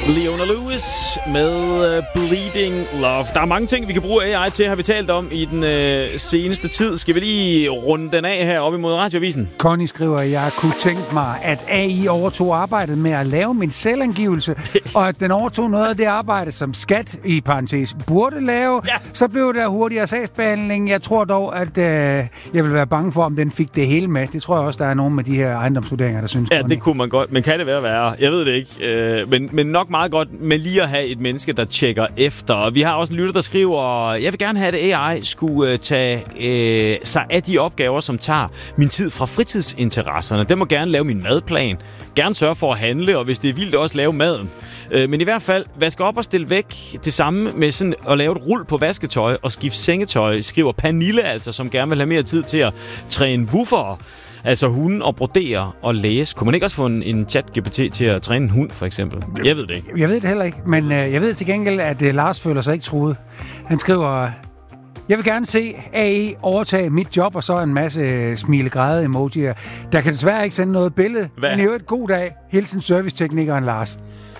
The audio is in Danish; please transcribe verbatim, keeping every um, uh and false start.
Leona Lewis med Bleeding Love. Der er mange ting, vi kan bruge A I til, har vi talt om i den øh, seneste tid. Skal vi lige runde den af her op imod Radioavisen? Connie skriver, at jeg kunne tænke mig, at A I overtog arbejdet med at lave min selvangivelse, og at den overtog noget af det arbejde, som skat, i parentes, burde lave. Ja. Så blev der hurtigere sagsbehandling. Jeg tror dog, at øh, jeg vil være bange for, om den fik det hele med. Det tror jeg også, der er nogen med de her ejendomsvurderinger, der synes. Ja, Connie. Det kunne man godt. Men kan det være værre? Jeg ved det ikke. Øh, men, men nok meget godt med lige at have et menneske, der tjekker efter. Og vi har også en lytter, der skriver, jeg vil gerne have, at A I skulle uh, tage uh, sig af de opgaver, som tager min tid fra fritidsinteresserne. Den må gerne lave min madplan. Gerne sørge for at handle, og hvis det er vildt, også lave maden. Uh, men i hvert fald, vaske op og stille væk. Det samme med sådan at lave et rul på vasketøj og skifte sengetøj, skriver Pernille altså, som gerne vil have mere tid til at træne woofer. Altså hunden og brodere og læse. Kunne man ikke også få en, en chat-G P T til at træne en hund, for eksempel? Jeg ved det ikke. Jeg ved det heller ikke, men øh, jeg ved til gengæld, at øh, Lars føler sig ikke truet. Han skriver, jeg vil gerne se A I overtage mit job, og så en masse øh, smilegræde-emojier. Der kan desværre ikke sende noget billede. Hvad? Men det er jo et god dag. Hilsen serviceteknikeren Lars.